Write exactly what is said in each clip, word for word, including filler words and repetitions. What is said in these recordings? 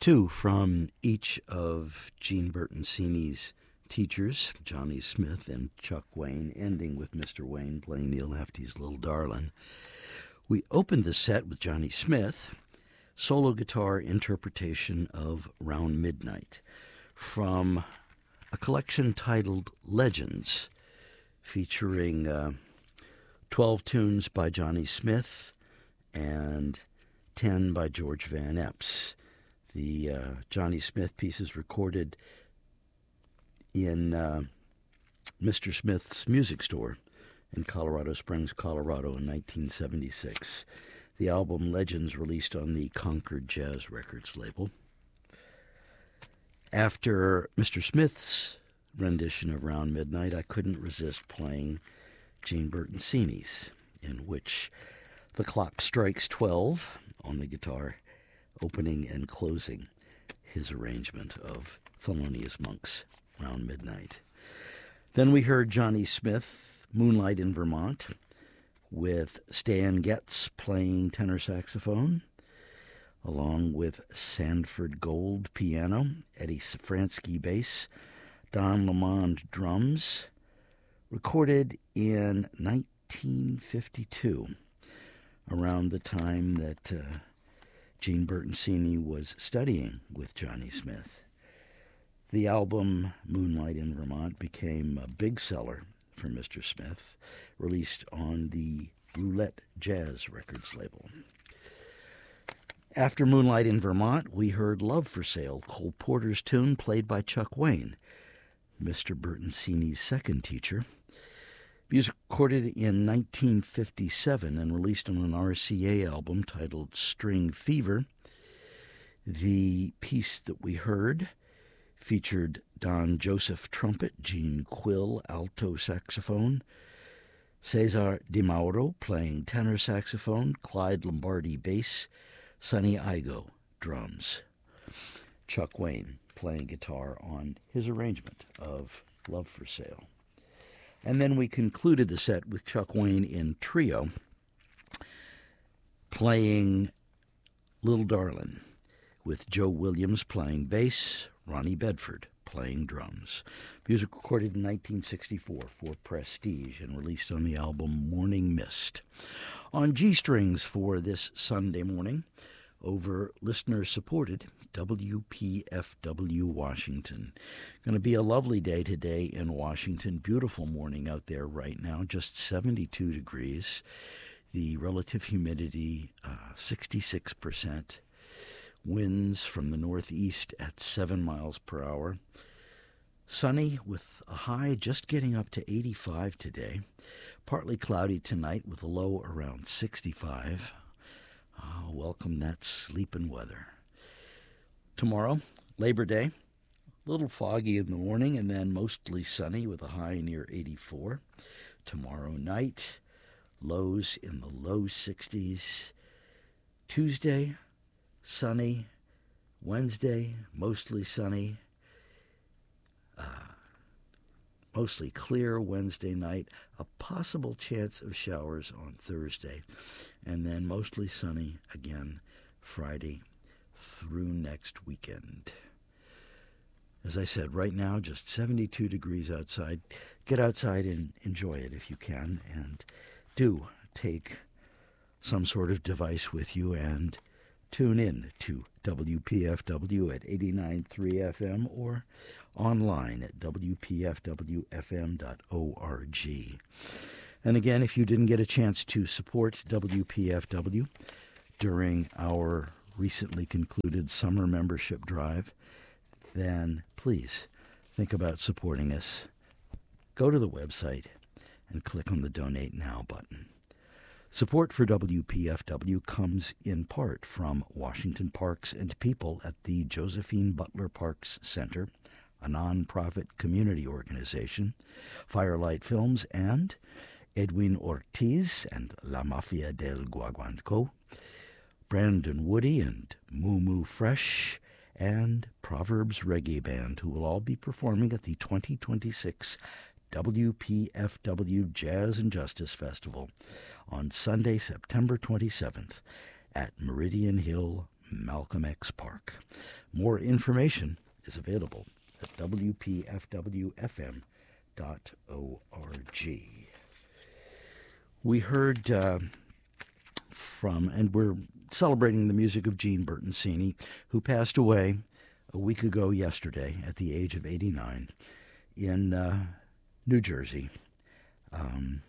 Two from each of Gene Bertoncini's teachers, Johnny Smith and Chuck Wayne, ending with Mister Wayne playing Neil Hefti's Little Darlin'. We opened the set with Johnny Smith, solo guitar interpretation of Round Midnight, from a collection titled Legends, featuring uh, twelve tunes by Johnny Smith and ten by George Van Epps. The uh, Johnny Smith pieces recorded in uh, Mister Smith's music store in Colorado Springs, Colorado in nineteen seventy-six. The album Legends released on the Concord Jazz Records label. After Mister Smith's rendition of Round Midnight, I couldn't resist playing Gene Bertoncini's, in which the clock strikes twelve on the guitar, opening and closing his arrangement of Thelonious Monk's Round Midnight. Then we heard Johnny Smith, Moonlight in Vermont, with Stan Getz playing tenor saxophone, along with Sanford Gold piano, Eddie Safransky bass, Don Lamond drums, recorded in nineteen fifty-two, around the time that uh, Gene Bertoncini was studying with Johnny Smith. The album Moonlight in Vermont became a big seller for Mister Smith, released on the Roulette Jazz Records label. After Moonlight in Vermont, we heard Love for Sale, Cole Porter's tune played by Chuck Wayne, Mister Bertoncini's second teacher. Music recorded in nineteen fifty-seven and released on an R C A album titled String Fever. The piece that we heard featured Don Joseph trumpet, Gene Quill alto saxophone, Cesar Di Mauro playing tenor saxophone, Clyde Lombardi bass, Sonny Igo drums, Chuck Wayne playing guitar on his arrangement of Love for Sale. And then we concluded the set with Chuck Wayne in trio, playing Little Darlin', with Joe Williams playing bass, Ronnie Bedford playing drums. Music recorded in nineteen sixty-four for Prestige and released on the album Morning Mist. On G-Strings for this Sunday morning, over listener-supported W P F W Washington. Going to be a lovely day today in Washington. Beautiful morning out there right now, just seventy-two degrees. The relative humidity, uh, sixty-six percent. Winds from the northeast at seven miles per hour. Sunny with a high just getting up to eighty-five today. Partly cloudy tonight with a low around sixty-five. Oh, welcome that sleeping weather. Tomorrow, Labor Day, a little foggy in the morning and then mostly sunny with a high near eighty-four. Tomorrow night, lows in the low sixties. Tuesday, sunny. Wednesday, mostly sunny. Uh, mostly clear Wednesday night. A possible chance of showers on Thursday. And then mostly sunny again Friday through next weekend. As I said, right now, just seventy-two degrees outside. Get outside and enjoy it if you can. And do take some sort of device with you and tune in to W P F W at eighty-nine point three F M or online at W P F W F M dot org. And again, if you didn't get a chance to support W P F W during our recently concluded summer membership drive, then please think about supporting us. Go to the website and click on the Donate Now button. Support for W P F W comes in part from Washington Parks and People at the Josephine Butler Parks Center, a nonprofit community organization, Firelight Films, and Edwin Ortiz and La Mafia del Guaguancó, Brandon Woody and Moo Moo Fresh, and Proverbs Reggae Band, who will all be performing at the twenty twenty-six W P F W Jazz and Justice Festival on Sunday, September twenty-seventh at Meridian Hill Malcolm X Park. More information is available at w p f w f m dot org. We heard uh, from, and we're celebrating the music of Gene Bertoncini, who passed away a week ago yesterday at the age of eighty-nine in uh, New Jersey. Um,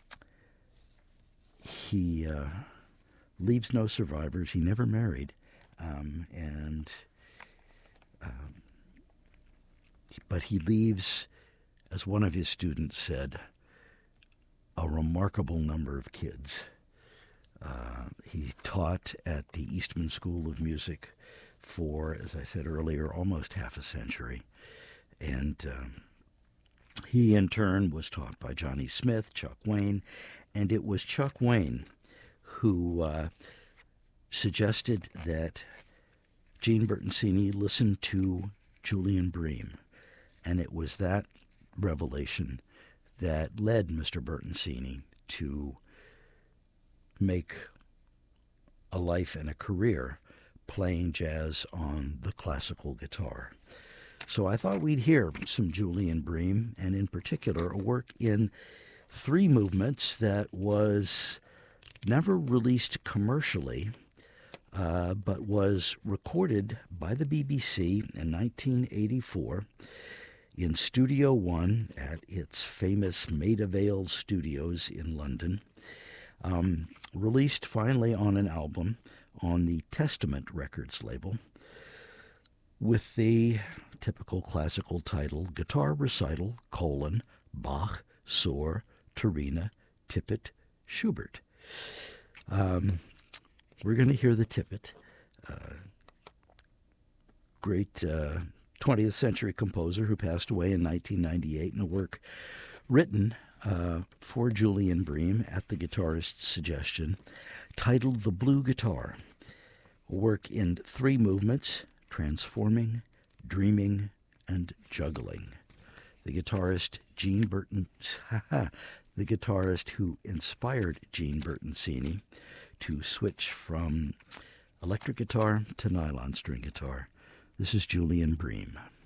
he uh, leaves no survivors. He never married, um, and um, but he leaves, as one of his students said, a remarkable number of kids. Uh, he taught at the Eastman School of Music for, as I said earlier, almost half a century. And um, he, in turn, was taught by Johnny Smith, Chuck Wayne, and it was Chuck Wayne who uh, suggested that Gene Bertoncini listen to Julian Bream. And it was that revelation that led Mister Bertoncini to make a life and a career playing jazz on the classical guitar. So I thought we'd hear some Julian Bream, and in particular a work in three movements that was never released commercially, uh, but was recorded by the B B C in nineteen eighty-four in Studio One at its famous Maida Vale Studios in London. Um, released finally on an album on the Testament Records label with the typical classical title, Guitar Recital, colon, Bach, Sohr, Turina, Tippett, Schubert. Um, we're going to hear the Tippett, uh, great uh, twentieth century composer who passed away in nineteen ninety-eight in a work written Uh, for Julian Bream at the guitarist's suggestion, titled The Blue Guitar, a work in three movements, transforming, dreaming, and juggling. The guitarist Gene Burton, the guitarist who inspired Gene Bertoncini to switch from electric guitar to nylon string guitar. This is Julian Bream.